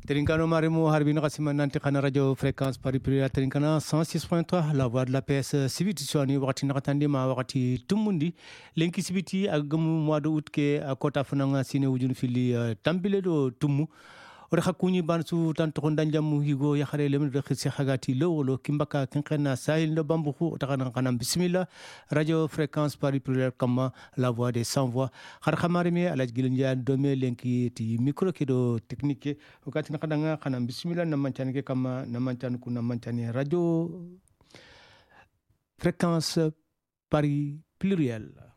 Terinkano Marimo Harbino Kasima Nanti Kana Radio Fréquence Paris Pluriel Terinkana 106.3 La Voix de la PS Sibiti Soani wakati nakatandi ma wakati tumundi lenki sibiti agamu mois d'août ke akota funanga sine wujun fili tambile do tumu ore khakuni bansu tanto kondanjamu higo ya khare lemu de khisi khagati lowolo kimbaka kinkena sahil no bambuku takana kana bismillah Radio Fréquence Paris Pluriel kama La Voix des sans voix khar khamarimi alaj gilinja dome lenki ti micro kedo technique wakati nakadanga kana bismillah namanchani ke kama namanchani kuna manchani Radio Fréquence Paris Pluriel